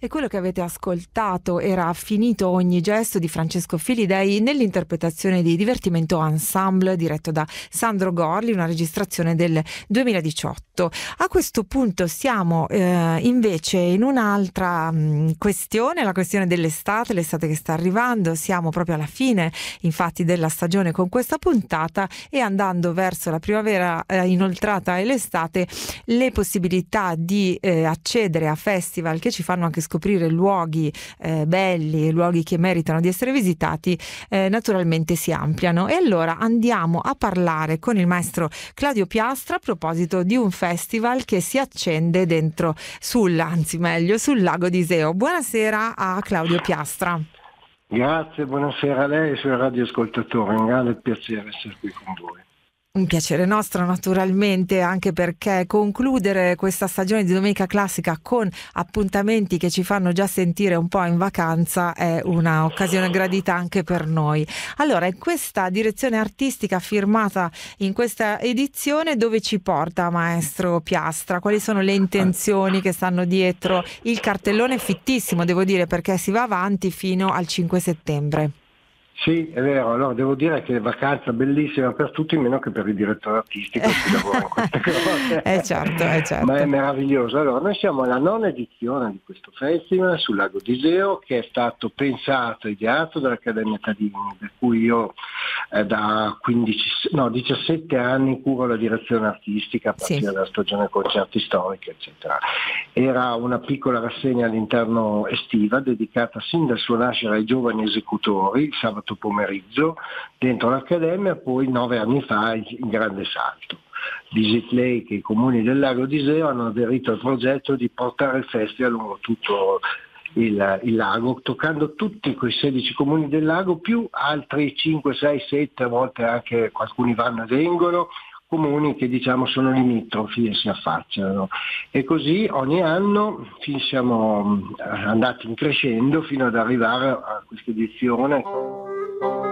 E quello che avete ascoltato era Finito ogni gesto di Francesco Filidei nell'interpretazione di Divertimento Ensemble diretto da Sandro Gorli, una registrazione del 2018. A questo punto siamo invece in un'altra questione, la questione dell'estate, l'estate che sta arrivando. Siamo proprio alla fine infatti della stagione con questa puntata, e andando verso la primavera inoltrata e l'estate, le possibilità di accedere a festival che ci fanno anche scoprire luoghi belli, luoghi che meritano di essere visitati, naturalmente si ampliano. E allora andiamo a parlare con il maestro Claudio Piastra a proposito di un festival che si accende sul lago di Iseo. Buonasera a Claudio Piastra. Grazie, buonasera a lei e ai suoi radioascoltatori, un grande piacere essere qui con voi. Un piacere nostro naturalmente, anche perché concludere questa stagione di Domenica Classica con appuntamenti che ci fanno già sentire un po' in vacanza è una occasione gradita anche per noi. Allora, questa direzione artistica firmata in questa edizione dove ci porta, maestro Piastra? Quali sono le intenzioni che stanno dietro il cartellone fittissimo, devo dire, perché si va avanti fino al 5 settembre? Sì, è vero, allora devo dire che è vacanza bellissima per tutti, meno che per il direttore artistico che lavora in queste cose. Certo. Ma è meraviglioso. Allora, noi siamo alla 9ª edizione di questo festival sul lago di Iseo, che è stato pensato e ideato dall'Accademia Cadini, per cui io da 17 anni curo la direzione artistica a partire dalla stagione concerti storici, eccetera. Era una piccola rassegna all'interno estiva dedicata sin dal suo nascere ai giovani esecutori, il sabato pomeriggio dentro l'Accademia, poi 9 anni fa il grande salto. Visit Lake e i comuni del lago di Iseo hanno aderito al progetto di portare il festival lungo tutto il lago, toccando tutti quei 16 comuni del lago, più altri 5, 6, 7, a volte anche alcuni vanno e vengono, comuni che diciamo sono limitrofi e si affacciano. E così ogni anno siamo andati in crescendo fino ad arrivare a questa edizione